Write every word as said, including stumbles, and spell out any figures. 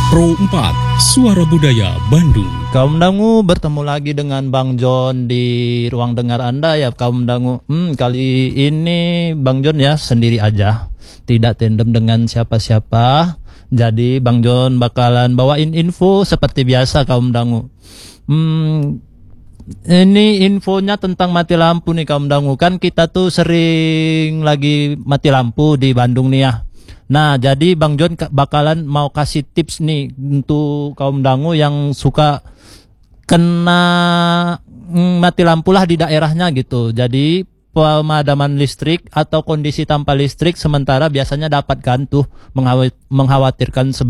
Pro empat, Suara Budaya Bandung. Kaum Dangu, bertemu lagi dengan Bang John di ruang dengar Anda ya Kaum Dangu. Hmm, kali ini Bang John ya sendiri aja, tidak tandem dengan siapa-siapa. Jadi Bang John bakalan bawain info seperti biasa Kaum Dangu. Hmm, ini infonya tentang mati lampu nih Kaum Dangu. Kan kita tuh sering lagi mati lampu di Bandung nih ya. Nah, jadi Bang John bakalan mau kasih tips nih untuk kaum dangu yang suka kena mm, mati lampu lah di daerahnya gitu. Jadi pemadaman listrik atau kondisi tanpa listrik sementara biasanya dapat kan tuh mengkhawatirkan